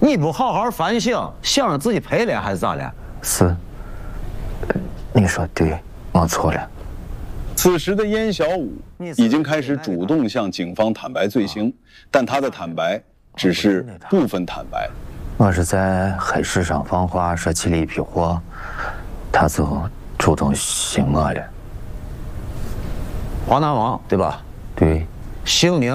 你不好好反省，想着自己赔脸还是咋了？ 是，你说对，我错了。 此时的燕小武已经开始主动向警方坦白罪行，但他的坦白只是部分坦白。 我是在黑市上放话说起了一批货，他就主动信我了。 华南王对吧？ 对， 姓名